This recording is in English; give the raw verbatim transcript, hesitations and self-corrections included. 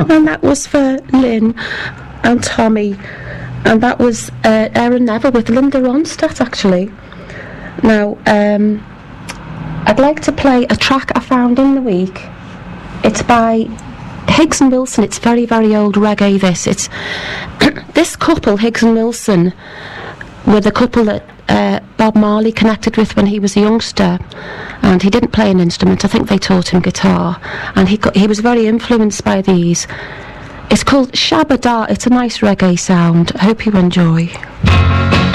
And that was for Lynn and Tommy. And that was uh, Aaron Neville with Linda Ronstadt, actually. Now, um, I'd like to play a track I found in the week. It's by Higgs and Wilson. It's very, very old reggae, this. It's this couple, Higgs and Wilson, were the couple that uh, Bob Marley connected with when he was a youngster. And he didn't play an instrument. I think they taught him guitar. And he got, he was very influenced by these. It's called Shabba Da. It's a nice reggae sound. I hope you enjoy.